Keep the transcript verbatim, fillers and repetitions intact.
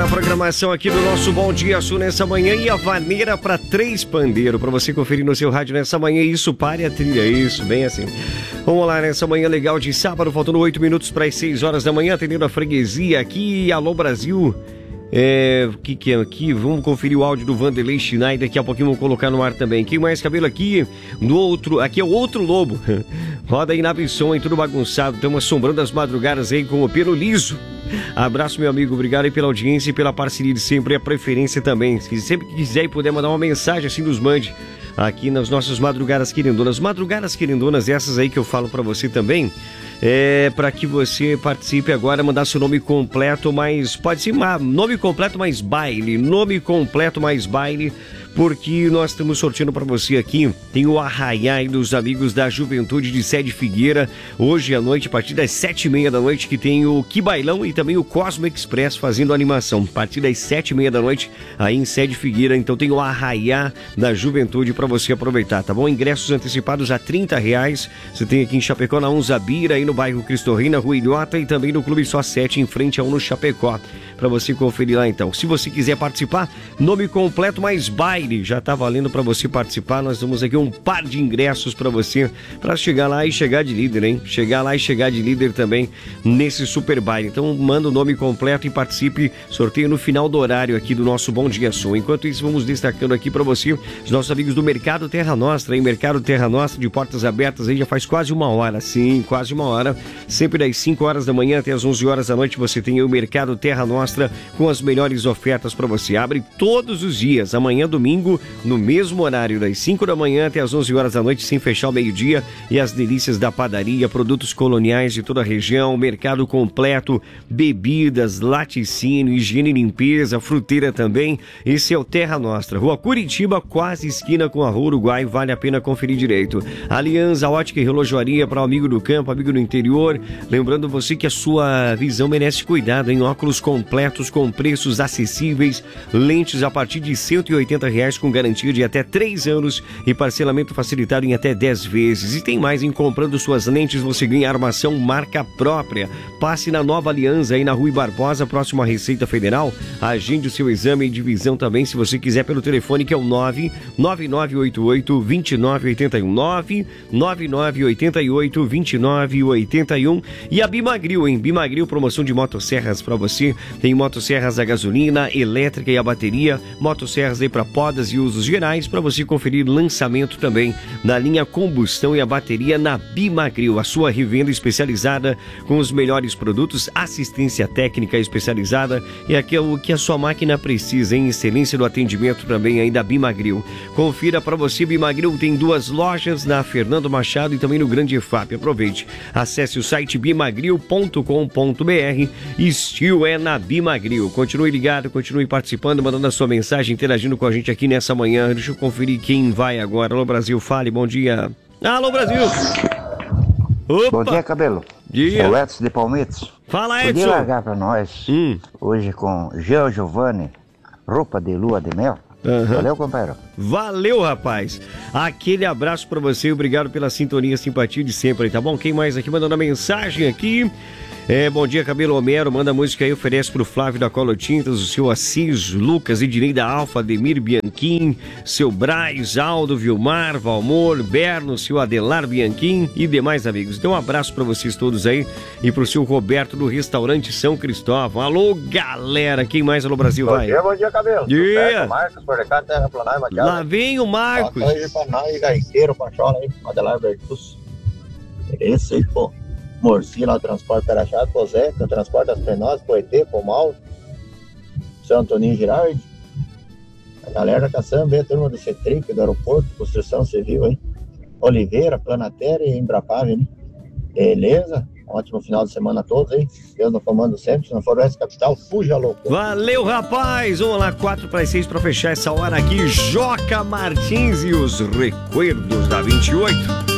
na programação aqui do nosso Bom Dia Sul nessa manhã e a vaneira para três pandeiro para você conferir no seu rádio nessa manhã. Isso, pare a trilha, isso, bem assim. Vamos lá, nessa manhã legal de sábado, faltando oito minutos para as seis horas da manhã, atendendo a freguesia aqui. Alô, Brasil. É, o que que é aqui? Vamos conferir o áudio do Vanderlei Schneider, daqui a pouquinho vamos colocar no ar também. Quem mais cabelo aqui? Do outro, aqui é o outro lobo. Roda aí na Bisson, hein, tudo bagunçado. Estamos assombrando as madrugadas aí com o pelo liso. Abraço, meu amigo, obrigado aí pela audiência e pela parceria de sempre e a preferência também. Se sempre quiser e puder mandar uma mensagem assim, nos mande aqui nas nossas madrugadas querendonas. Madrugadas querendonas, essas aí que eu falo pra você também. É para que você participe agora, mandar seu nome completo, mas pode ser nome completo mais baile, nome completo mais baile, porque nós estamos sorteando para você aqui, tem o Arraiai dos Amigos da Juventude de Sede Figueira, hoje à noite, a partir das sete e meia da noite, que tem o Que Bailão e também o Cosmo Express fazendo animação, a partir das sete e meia da noite, aí em Sede Figueira, então tem o Arraiá da Juventude para você aproveitar, tá bom? Ingressos antecipados a trinta reais, você tem aqui em Chapecó, na Unzabira, aí no bairro Cristo Rei, na Rua Ilhota e também no Clube Só sete, em frente ao no Chapecó, para você conferir lá então. Se você quiser participar, nome completo mais baile, já tá valendo para você participar. Nós temos aqui um par de ingressos para você, para chegar lá e chegar de líder, hein? Chegar lá e chegar de líder também nesse super baile. Então manda o nome completo e participe, sorteio no final do horário aqui do nosso Bom Dia Sul. Enquanto isso, vamos destacando aqui para você os nossos amigos do Mercado Terra Nostra, hein? Mercado Terra Nostra de portas abertas aí já faz quase uma hora, sim, quase uma hora, sempre das cinco horas da manhã até as onze horas da noite você tem o Mercado Terra Nostra com as melhores ofertas para você. Abre todos os dias, amanhã domingo, no mesmo horário, das cinco da manhã até as onze horas da noite, sem fechar o meio-dia, e as delícias da padaria, produtos coloniais de toda a região, mercado completo, bebidas, laticínio, higiene e limpeza, fruteira também. Esse é o Terra Nostra, Rua Curitiba, quase esquina com a Rua Uruguai, vale a pena conferir direito. Aliança Ótica e Relojoaria para o amigo do campo, amigo do interior, lembrando você que a sua visão merece cuidado, em óculos completos com preços acessíveis, lentes a partir de cento e oitenta reais com garantia de até três anos e parcelamento facilitado em até dez vezes. E tem mais, em comprando suas lentes você ganha armação marca própria. Passe na Nova Aliança aí na Rui Barbosa, próximo à Receita Federal. Agende o seu exame de visão também, se você quiser, pelo telefone que é o nove nove nove oito oito dois nove oito um, nove nove nove oito oito dois nove oito um. E a Bimagril, hein? Bimagril, promoção de motosserras para você. Tem motosserras a gasolina, elétrica e a bateria, motosserras aí para podas e usos gerais, para você conferir lançamento também da linha combustão e a bateria na Bimagril, a sua revenda especializada com os melhores produtos, assistência técnica especializada e aquilo que a sua máquina precisa, em excelência do atendimento também aí da Bimagril. Confira para você, Bimagril tem duas lojas, na Fernando Machado e também no Grande E F A P. Aproveite, acesse o site bimagril ponto com ponto b r, estilo é na Bimagril. Continue ligado, continue participando, mandando a sua mensagem, interagindo com a gente aqui nessa manhã. Deixa eu conferir quem vai agora. Alô, Brasil, fale, bom dia. Alô, Brasil. Opa. Bom dia, Cabelo. Dia. É o Edson de Palmitos. Fala, Edson. Podia largar pra nós, hum. hoje com Jean Giovanni, Roupa de Lua de Mel? Uhum. Valeu, companheiro. Valeu, rapaz. Aquele abraço pra você, obrigado pela sintonia, simpatia de sempre, tá bom? Quem mais aqui mandando a mensagem aqui? É, bom dia, Cabelo. Homero, manda a música aí, oferece pro Flávio da Colo Tintas, o seu Assis, Lucas, Ednei da Alfa, Ademir Bianchim, seu Braz, Aldo, Vilmar, Valmor, Berno, seu Adelar Bianchim e demais amigos. Então um abraço pra vocês todos aí e pro seu Roberto do Restaurante São Cristóvão. Alô, galera, quem mais? Alô, Brasil, bom vai. Bom dia, bom dia, Cabelo. Dia. Marcos, Portecado, Terra Planai, Lá vem o Marcos. Hoje pra nós, Gaiceiro, Pachola aí, Adelar Bertus. Esse aí, pô. Morci lá, o transporte Parachato, Pozeca, o transporte das Penosas, Poetê, Pomal, São Antoninho Girardi, a galera da Caçamba, a turma do Cetric, do aeroporto, construção civil aí, Oliveira, Planatéria e Embrapave, né? Beleza? Ótimo final de semana a todos aí. Deus no comando sempre. Se não for o Oeste Capital, fuja louco. Valeu, rapaz. Vamos lá, quatro para as seis para fechar essa hora aqui. Joca Martins e os Recuerdos da vinte e oito.